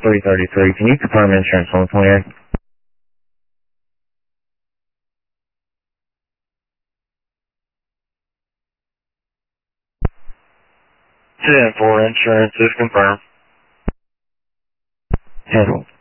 333. Can you confirm insurance on 28? 10-4 insurance is confirmed. 10-4.